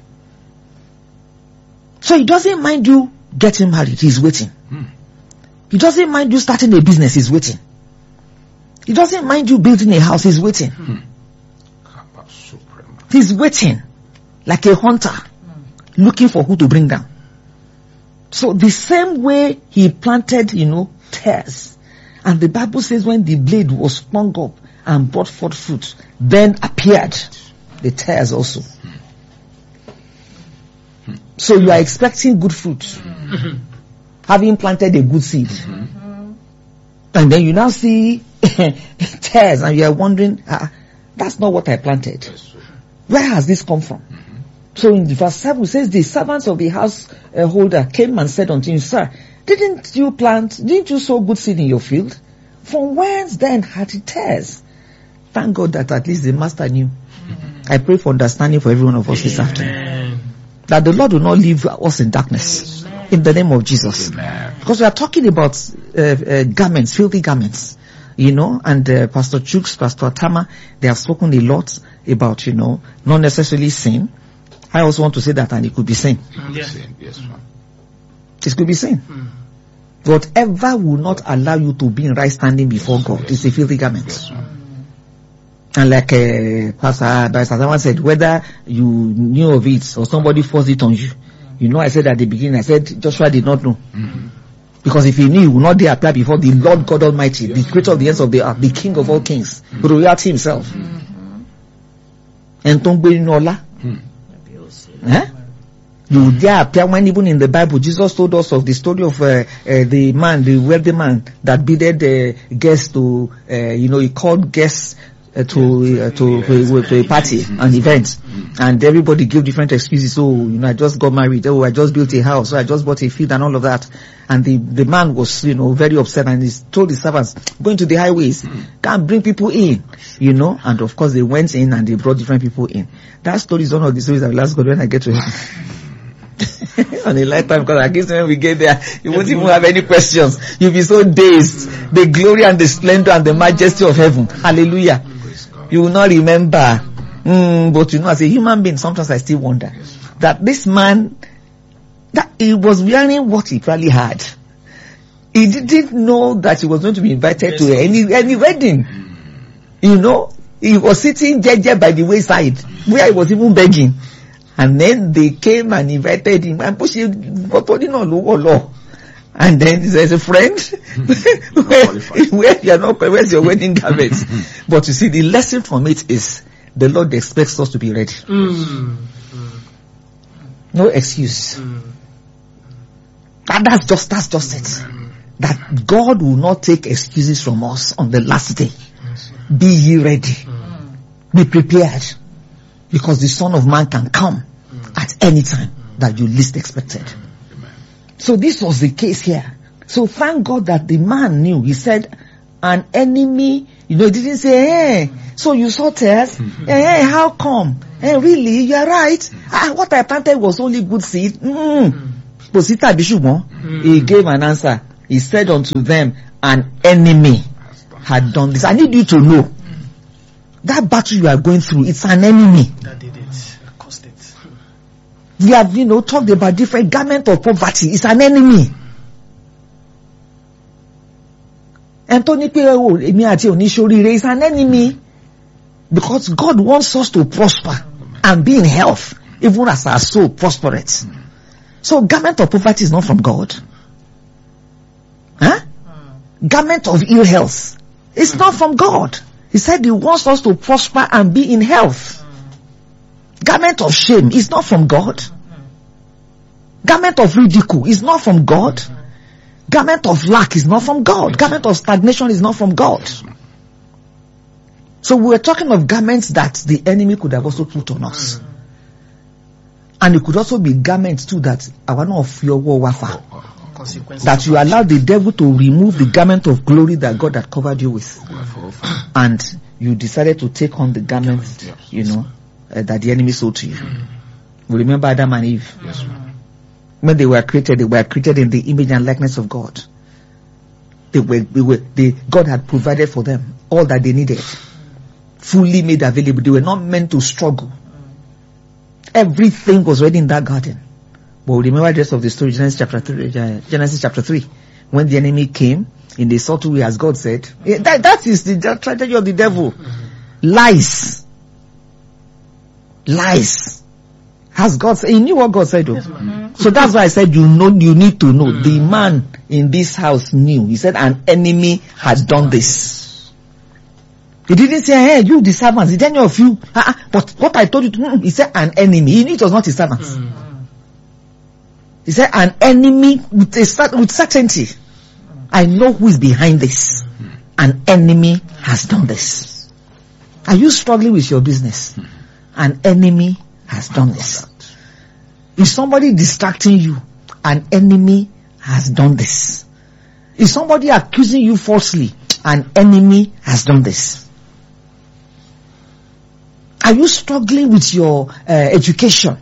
So he doesn't mind you getting married. He's waiting. Mm. He doesn't mind you starting a business. He's waiting. He doesn't mind you building a house. He's waiting. Mm. Kappa Suprema. He's waiting. Like a hunter. Looking for who to bring down. So the same way he planted, you know, tares. And the Bible says when the blade was sprung up and brought forth fruit, then appeared the tares also. So you are expecting good fruit. Having planted a good seed. And then you now see tares and you are wondering, ah, that's not what I planted. Where has this come from? So in verse seven it says, the servants of the householder came and said unto him, Sir, didn't you plant, didn't you sow good seed in your field? From whence then had it tares? Thank God that at least the master knew. I pray for understanding for every one of us this afternoon. Amen. That the Lord will not leave us in darkness. In the name of Jesus. Amen. Because we are talking about uh, uh, garments, filthy garments. You know, and uh, Pastor Chooks, Pastor Tama, they have spoken a lot about, you know, not necessarily sin. I also want to say that, and it could be sin. Yes. Yes, ma'am. It could be sin. Mm. Whatever will not allow you to be in right standing before God is a filthy garment. Yes, ma'am. And like uh, Pastor Pastor said, whether you knew of it or somebody forced it on you, you know, I said at the beginning, I said Joshua did not know. Mm-hmm. Because if he knew, he would not dare appear before the Lord God Almighty, the creator of the ends of the earth, the King of all kings, mm-hmm. royalty himself. And don't be nola. Eh? You would dare appear when even in the Bible, Jesus told us of the story of uh, uh, the man, the wealthy man that bidded uh, guests to, uh, you know, he called guests uh, to, uh, to, to, to a party, an event. And everybody gave different excuses. Oh, you know, I just got married. Oh, I just built a house. Oh, I just bought a field and all of that. And the, the man was, you know, very upset and he told his servants, go into the highways, can't bring people in, you know. And of course they went in and they brought different people in. That story is one of the stories I will ask God when I get to heaven. On a lifetime, because I guess when we get there, you won't even have any questions. You'll be so dazed. The glory and the splendor and the majesty of heaven. Hallelujah. You will not remember. Mm, but you know, as a human being, sometimes I still wonder that this man, that he was wearing what he probably had. He didn't know that he was going to be invited to any any wedding. You know, he was sitting jeje by the wayside where he was even begging, and then they came and invited him and pushed him. And then he says, a friend, where, where you are not, where's your wedding garment? But you see, the lesson from it is the Lord expects us to be ready. Mm. No excuse. Mm. And that's just, that's just it. That God will not take excuses from us on the last day. Be ye ready. Mm. Be prepared. Because the Son of Man can come mm. at any time that you least expected. So this was the case here. So thank God that the man knew. He said, an enemy, you know, he didn't say, hey, so you saw tears? Mm-hmm. Hey, how come? Hey, really? You're right. Ah, what I planted was only good seed. Mm. Mm. He gave an answer. He said unto them, an enemy had done this. I need you to know that battle you are going through, it's an enemy. That did it. That caused it. We have, you know, talked about different garment of poverty. It's an enemy. Anthony Pierre, is an enemy. Because God wants us to prosper and be in health, even as our soul prospereth. So garment of poverty is not from God. Huh? Garment of ill health is not from God. He said he wants us to prosper and be in health. Garment of shame is not from God. Garment of ridicule is not from God. Garment of lack is not from God. Garment of stagnation is not from God. So we're talking of garments that the enemy could have also put on us. And it could also be garments too that are not of your wafa. That you allow the devil to remove the garment of glory that God had covered you with. And you decided to take on the garment, you know, uh, that the enemy sold to you. We remember Adam and Eve. Yes, when they were created, they were created in the image and likeness of God. They were, they were, they, God had provided for them all that they needed. Fully made available. They were not meant to struggle. Everything was ready in that garden. But remember the rest of the story, Genesis chapter three, Genesis chapter three. When the enemy came, in the subtle way as God said, that, that is the strategy of the devil. Lies. Lies. Has God said, he knew what God said though. Mm-hmm. So that's why I said you know, you need to know. Mm-hmm. The man in this house knew. He said an enemy had done this. He didn't say, hey, you the servants, did any of you, uh, but what I told you to know, he said an enemy. He knew it was not his servants. Mm-hmm. He said an enemy with a with certainty. I know who is behind this. Mm-hmm. An enemy has done this. Are you struggling with your business? Mm-hmm. An enemy has done this. Is somebody distracting you? An enemy has done this. Is somebody accusing you falsely? An enemy has done this. Are you struggling with your uh, education?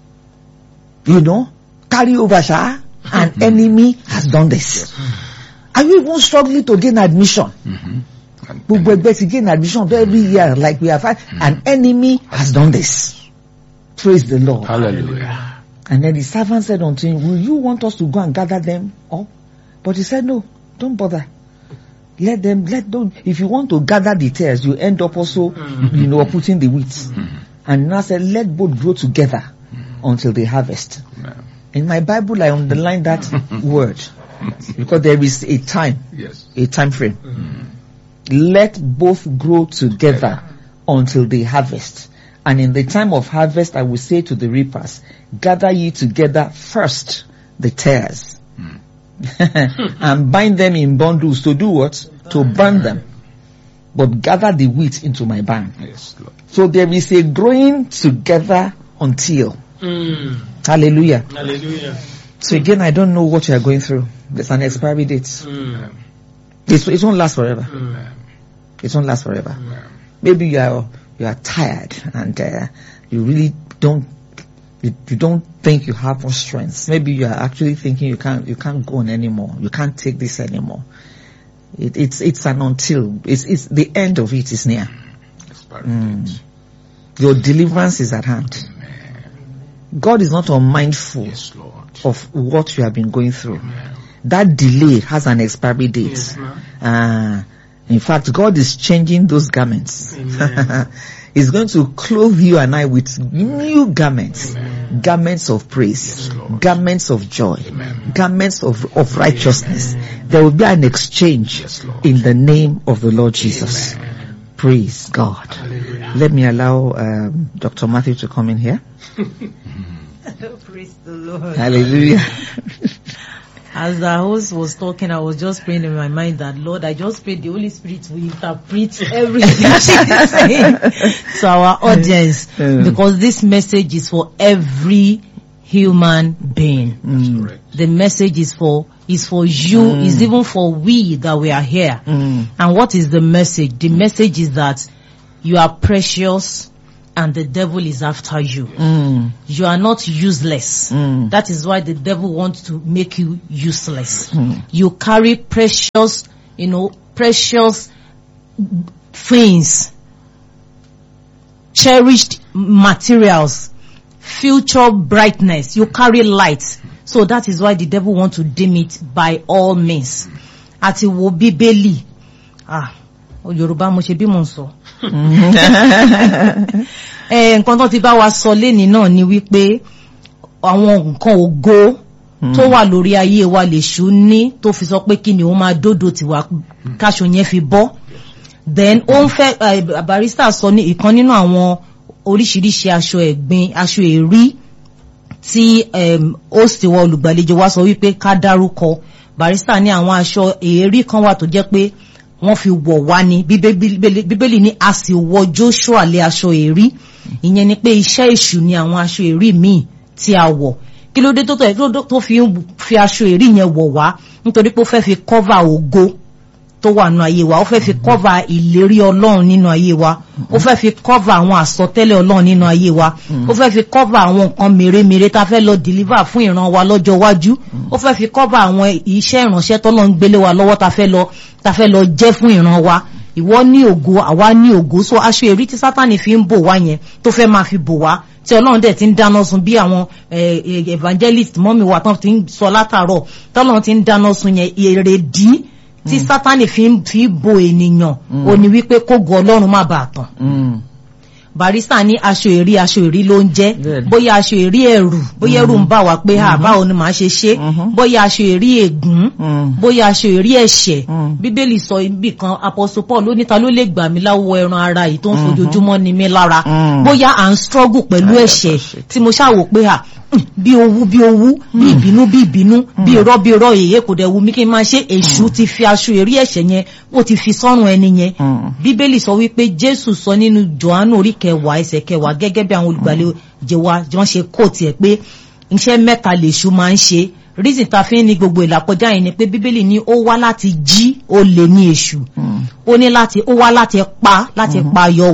You know, carry over, sha, an enemy has done this. Are you even struggling to gain admission? Mm-hmm. We were to gain admission every year, like we have had. Mm-hmm. An enemy has done this. Praise the Lord. Hallelujah. And then the servant said unto him, will you want us to go and gather them up? But he said, no, don't bother. Let them, let them, if you want to gather the tares, you end up also, mm-hmm. you know, putting the wheat. Mm-hmm. And now said, let both grow together mm-hmm. until they harvest. Mm-hmm. In my Bible, I underline that word because there is a time, yes. a time frame. Mm-hmm. Let both grow together until they harvest. And in the time of harvest, I will say to the reapers, gather ye together first the tares. Mm. And bind them in bundles to do what? To burn them. But gather the wheat into my barn. Yes, Lord. So there is a growing together until. Mm. Hallelujah. Hallelujah. So again, I don't know what you are going through. There's an expiry date. Mm. It's, it won't last forever. Mm. It won't last forever. Mm. Maybe you are you are tired and uh, you really don't you, you don't think you have more strength. Maybe you are actually thinking you can't you can't go on anymore. You can't take this anymore. It, it's it's an until. It's it's the end of it is near. Mm. Your deliverance is at hand. God is not unmindful yes, Lord. Of what you have been going through. Amen. That delay has an expiry date. Yes, uh, in fact, God is changing those garments. He's going to clothe you and I with new garments. Amen. Garments of praise. Yes, garments of joy. Amen. Garments of, of righteousness. Amen. There will be an exchange yes, in the name of the Lord Jesus. Amen. Praise God. Hallelujah. Let me allow um, Doctor Matthew to come in here. Praise the Lord. Hallelujah. As the host was talking, I was just praying in my mind that, Lord, I just pray the Holy Spirit will interpret everything she's saying to our audience. Mm. Because this message is for every human being. That's correct. The message is for is for you, mm. is even for we that we are here. Mm. And what is the message? The message is that you are precious and the devil is after you. Mm. You are not useless. Mm. That is why the devil wants to make you useless. Mm. You carry precious, you know, precious things, cherished materials, future brightness. You carry light. So that is why the devil wants to dim it by all means. Àti wo Bíbélì. Ah, Yorùbá mo ṣe bí mo ń sọ. Eh, nǹkan tó ti bá wa sọ lénìí náà ni wípé àwọn nǹkan ògo tó wà lórí ayé wa lèṣù ní tó fi sọ pé kí ni ó máa dódò tiwa káṣọ yẹn fi bọ́. Then ó ń fẹ́ barrister sọ ní ìkan nínú àwọn oríṣiríṣi aṣọ ẹ̀gbin, aṣọ èrí tí ó sì wọ olùgbàlejò wa sọ wípé ká dárúkọ. Barrister ní àwọn aṣọ èrí kan wà tó jẹ́ pé wọ́n fi wọ̀ wá ní Bíbélì ní a sì wọ Joshua lé aṣọ èrí. Ìyẹn ni pé iṣẹ́ èṣù ni àwọn aṣọ èrí míì tí a wọ̀. Kí ló dé tó tó fi fi aṣọ èrí yẹn wọ̀ wá? Nítorí pé ó fẹ́ fi cover ògo tó wà nínú ayé wa. Ó fẹ́ fi cover ìlérí Ọlọ́run nínú ayé wa. Ó fẹ́ fi cover àwọn àsọtẹ́lẹ̀ Ọlọ́run nínú ayé wa. Ó fẹ́ fi cover àwọn nǹkan mèremère tá fẹ́ lọ deliver fún ìran wa lọ́jọ́ iwájú. Ó fẹ́ fi cover àwọn iṣẹ́ ìránṣẹ́ t'Ọlọ́run gbélé wa lọ́wọ́ tá fẹ́ lọ tá fẹ́ lọ jẹ́ fún ìran wa. Ìwọ ní ògo, àwa ní ògo. So aṣọ èrí tí Sátánì fi ń bò wá yẹn tó fẹ́ máa fi bò wá tí Ọlọ́run dẹ̀ ti ń dáná sun bí àwọn evangelist mọ́mí wa tán ti ń sọ látàárọ̀ t'Ọlọ́run ti ń dáná sun yẹn èrèdí tí Sátánì fi ń fi bo ènìyàn ó ní wípé kógo Ọlọ́run má bàa tàn. Barrister ní aṣọ èrí aṣọ èrí ló ń jẹ́, bóyá aṣọ èrí ẹ̀rù, bóyá ẹ̀rù ń bà wá pé ha báwo ni màá ṣe ṣe, bóyá aṣọ èrí ègún, bóyá aṣọ èrí ẹ̀ṣẹ̀. Bíbélì sọ ibi kan Apostle Paul ló ní ta ló lè gbà mí láwọ ẹran ara yìí tó ń fojoojúmọ́ ni mí lára. Bóyá à ń struggle pẹ̀lú ẹ̀ṣẹ̀ tí mo ṣàwò pé ha bí owú bí owú bí ìbínú bí ìbínú bí irọ́ bí irọ́ èyí kò dẹ̀ wù mí kí n máa ṣe. Èṣù ti fi aṣọ èrí ẹ̀ṣẹ̀ yẹn ó ti fi sọ́rùn ẹni yẹn. Bíbélì sọ wípé Jésù sọ nínú Jòhánù orí kẹwàá ẹsẹ̀ kẹwàá gẹ́gẹ́ bí àwọn olùgbàlejò wa wọ́n ṣe kó tiẹ̀ pé iṣẹ́ mẹ́ta lèṣù máa ń ṣe. Reason ta fi ń ní gbogbo ìlàkọjá yẹn ni pé Bíbélì ní ó wá láti jí olè ní èṣù. Ó ní láti ó wá láti pa láti pa ayọ̀ wa.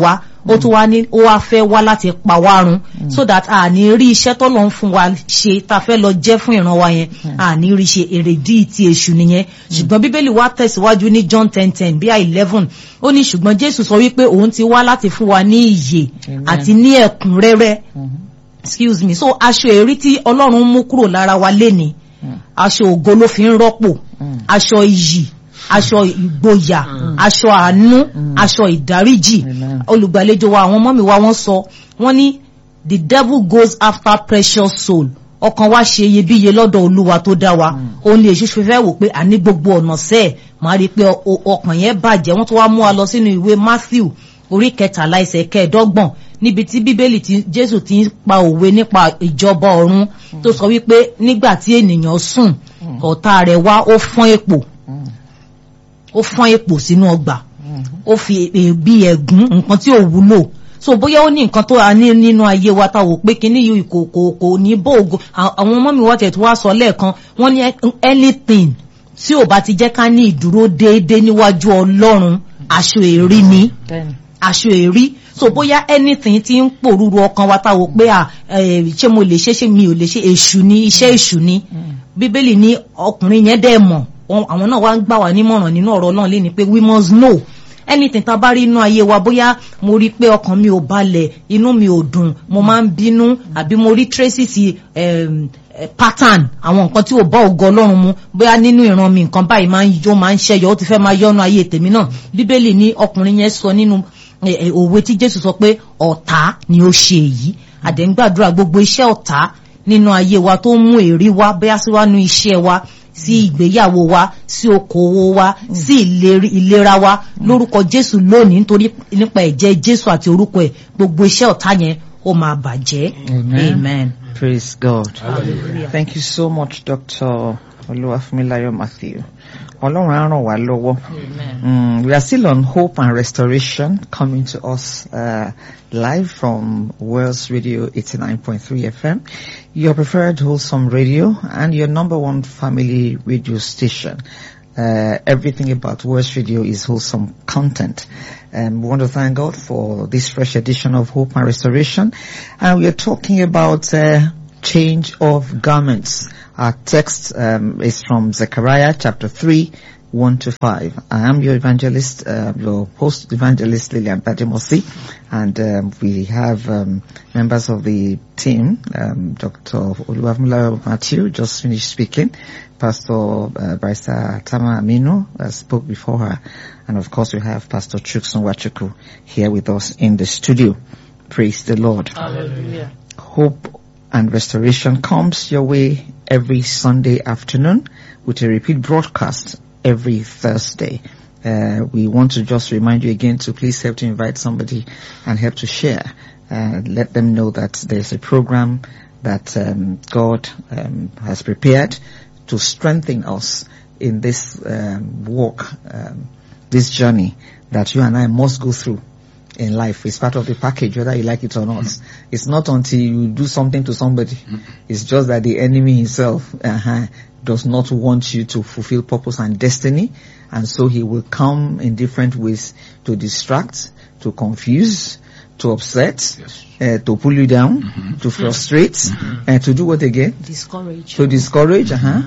ó tún wá ní ó wá fẹ́ wá láti pa wá run so that a ní rí iṣẹ́ tọ́lọ́run fún wa ṣe tá fẹ́ lọ jẹ́ fún ìran wa yẹn a ní rí ṣe èrèdí ti èṣù nìyẹn ṣùgbọ́n bíbélì wa tẹ̀síwájú ní John ten ten bí i eleven ó ní ṣùgbọ́n Jésù sọ wípé òun ti wá láti fún wa ní ìyè àti ní ẹ̀kúnrẹ́rẹ́ excuse me so aṣọ èrí tí Ọlọ́run mú kúrò lára wa léni aṣọ ògo ló fi ń rọ́pò aṣọ iyì aṣọ ìgboyà aṣọ àánú aṣọ ìdáríjì olùgbàlejò wa àwọn ọmọ mi wa wọ́n sọ wọ́n ní the devil goes after precious soul ọkàn wa ṣe iyebíye lọ́dọ̀ Olúwa tó dá wa òun lè ṣe fẹ́ wò pé àní gbogbo ọ̀nà sẹ́ẹ̀ máa rí i pé ọkàn yẹn bàjẹ́ wọ́n tó wá mú wa lọ sínú ìwé Matthew orí kẹtàlá ẹsẹ̀ kẹẹ̀ẹ́dọ́gbọ̀n níbi tí bíbélì tí Jésù ti ń pa òwe nípa ìjọba ọ̀run tó sọ wípé nígbà tí ènìyàn sùn ọ̀tá rẹ̀ wá ó fọ́n èpò ó fọ́n èpò sínú ọgbà ó fi bí ẹ̀gún nǹkan tí ò wúlò so bóyá ó ní nǹkan tó a ní nínú ayé wa ta wò pé kíní yìí kò kò kò ní bóògùn àwọn ọmọ mi wọ́n tẹ̀ tó wá sọ lẹ́ẹ̀kan wọ́n ní anything tí ò bá ti jẹ́ ká ní ìdúró déédéé níwájú Ọlọ́run aṣọ èrí ni aṣọ èrí so bóyá anything tí ń pòrúru ọkàn wa ta wò pé à ṣé mo lè ṣe ṣé mi ò lè ṣe èṣù ni iṣẹ́ èṣù ni bíbélì ní ọkùnrin yẹn dẹ̀ mọ̀ àwọn náà wá ń gbà wá nímọ̀ràn nínú ọ̀rọ̀ Ọlọ́run lé ní pé we must know anything tá bá rí inú ayé wa bóyá mo rí pé ọkàn mi ò balẹ̀ inú mi ò dùn mo máa ń bínú àbí mo rí traces um, pattern àwọn nǹkan tí ò bá ògo Ọlọ́run mu bóyá nínú ìran mi nǹkan báyìí máa ń yọ máa ń ṣẹyọ ó ti fẹ́ máa yọnu ayé tèmi náà bíbélì ní ọkùnrin yẹn sọ nínú òwe tí Jésù sọ pé ọ̀tá ni ó ṣe èyí àdéǹgbàdúrà gbogbo iṣẹ́ ọ̀tá nínú ayé wa tó ń mú èrí wá bóyá síwánú iṣẹ́ wa sí ìgbéyàwó wa sí okòwò wa sí ìlera wa lórúkọ Jésù lónìí nítorí nípa ẹ̀jẹ̀ Jésù àti orúkọ ẹ̀ gbogbo iṣẹ́ ọ̀tá yẹn ó máa bàjẹ́. Amen. Amen. Praise God. Hallelujah. Thank you so much, Doctor Oluwafunmilayo Matthew. Ọlọ́run á ràn wá lọ́wọ́. Mm, we are still on Hope and Restoration, coming to us uh, live from Wales Radio eighty-nine point three F M, your preferred wholesome radio and your number one family radio station. Uh, everything about Wales Radio is wholesome content. Um, we want to thank God for this fresh edition of Hope and Restoration. And we are talking about uh, change of garments. Our text um, is from Zechariah chapter three, one to five. I am your evangelist, uh, your host evangelist Lillian Badimosi, and um, we have um, members of the team. Um, Doctor Oluwafunmilayo Matthew just finished speaking. Pastor uh, Barrister Tama Aminu uh, spoke before her, and of course we have Pastor Chukson Wachuku here with us in the studio. Praise the Lord. Hallelujah. Hope and Restoration comes your way every Sunday afternoon with a repeat broadcast every Thursday. Uh, we want to just remind you again to please help to invite somebody and help to share. Uh, let them know that there's a program that um, God um, has prepared to strengthen us in this um, walk, um, this journey that you and I must go through in life. It's part of the package, whether you like it or not. Mm. It's not until you do something to somebody. Mm. It's just that the enemy himself uh-huh, does not want you to fulfill purpose and destiny, and so he will come in different ways to distract, to confuse, to upset, yes. uh, to pull you down, mm-hmm. to frustrate, mm-hmm. and to do what again? Discourage. To discourage, uh-huh.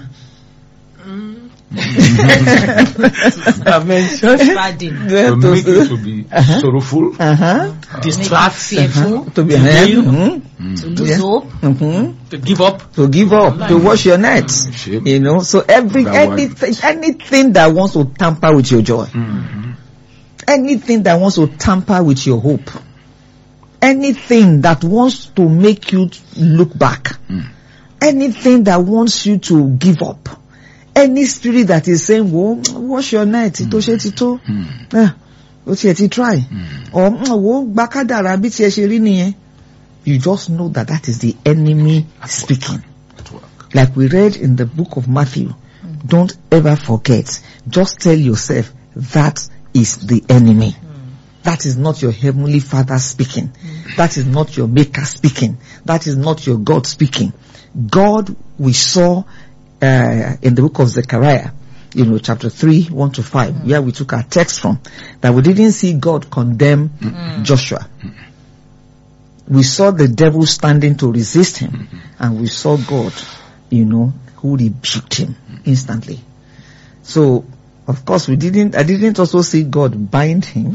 I mentioned to make you to be uh-huh. sorrowful, uh-huh. uh, distract, fearful, uh-huh. to be fail, mm-hmm. to lose yeah. hope, mm-hmm. to give up, to give up, Life. to wash your nets. Mm-hmm. You know, so every anything, anything that wants to tamper with your joy, mm-hmm. anything that wants to tamper with your hope, anything that wants to make you look back, mm. anything that wants you to give up. Any spirit that is saying, "Wo, wash your net, mm. ito se tito, mm. eh, o ti e ti try," mm. or "Wo, bakadara bi ti e se ri niyen," you just know that that is the enemy At speaking. At work. Like we read in the book of Matthew, mm. don't ever forget. Just tell yourself that is the enemy. Mm. That is not your heavenly Father speaking. Mm. That is not your Maker speaking. That is not your God speaking. God, we saw. Uh, in the book of Zechariah, you know, chapter three, one to five, mm. where we took our text from, that we didn't see God condemn mm. Joshua. Mm. We saw the devil standing to resist him, mm-hmm. and we saw God, you know, who rebuked him instantly. So, of course, we didn't, I didn't also see God bind him.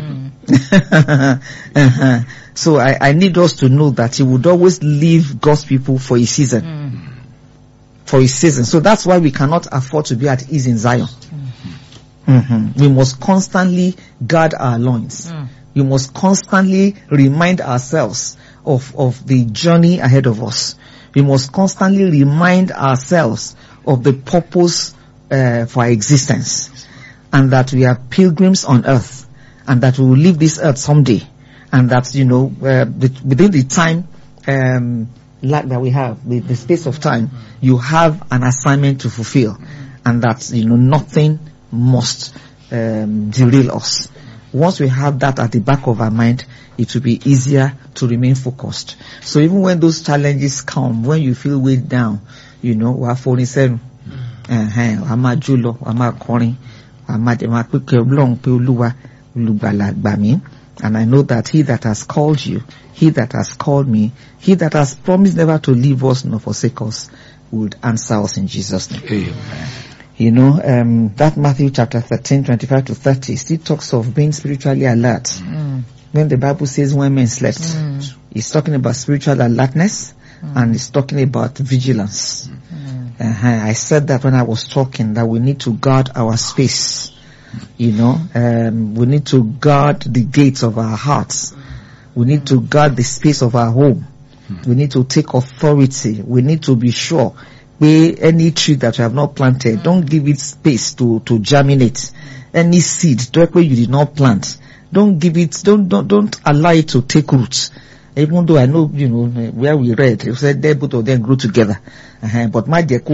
uh-huh. So I, I need us to know that he would always leave God's people for a season. Mm. For a season. So that's why we cannot afford to be at ease in Zion. Mm-hmm. Mm-hmm. We must constantly guard our loins. Mm. We must constantly remind ourselves of, of the journey ahead of us. We must constantly remind ourselves of the purpose uh, for our existence, and that we are pilgrims on earth, and that we will leave this earth someday, and that, you know, uh, the, within the time um, lack that we have, the, the space of time, you have an assignment to fulfill, and that, you know, nothing must um, derail us. Once we have that at the back of our mind, it will be easier to remain focused. So even when those challenges come, when you feel weighed down, you know, we are forty-seven. Uh-huh. I'm a julo, I'm a calling, I'm a quick long peuluwa, lugbalagbamin. And I know that he that has called you, he that has called me, he that has promised never to leave us nor forsake us, would answer us in Jesus' name. Amen. You know, um, that Matthew chapter thirteen, twenty-five to thirty still talks of being spiritually alert. Mm. When the Bible says when men slept, mm. it's talking about spiritual alertness, mm. and it's talking about vigilance. Mm. Uh-huh. I said that when I was talking, that we need to guard our space. You know, um, we need to guard the gates of our hearts. We need to guard the space of our home. We need to take authority. We need to be sure where any tree that you have not planted, don't give it space to, to germinate. Any seed, directly you did not plant, don't give it, don't, don't, don't allow it to take roots. Even though I know, you know, where we read, it said they both of them grew together. Uh-huh. But my dear,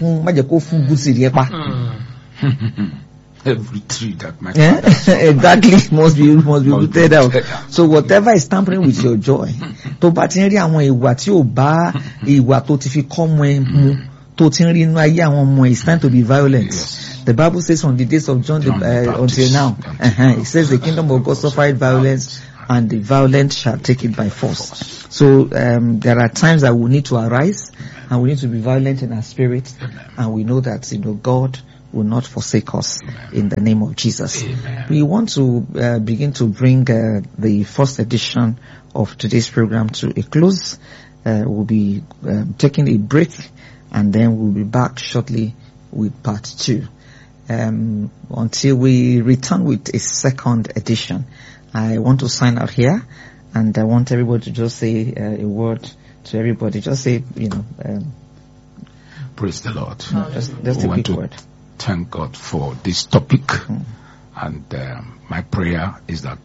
every tree that my yeah? exactly must be must be rooted out. So whatever is tampering with your joy, tó bá ti ń rí àwọn ìwà tí ò bá ìwà tó ti fi kọ́ mọ́ ẹ mú, tó ti ń rí inú ayé àwọn ọmọ, it's time to be violent. Yes. The Bible says from the days of John, John the, uh, until now, uh-huh, it says the kingdom of God suffered violence, and the violent shall take it by force. So um, there are times that we need to arise, and we need to be violent in our spirit, and we know that, you know, God will not forsake us. Amen. In the name of Jesus. Amen. We want to uh, begin to bring uh, the first edition of today's program to a close. Uh, we'll be um, taking a break, and then we'll be back shortly with part two. Um, until we return with a second edition, I want to sign out here, and I want everybody to just say uh, a word to everybody. Just say, you know, um, praise the Lord. No, just, just a quick word. Thank God for this topic, mm. and um, my prayer is that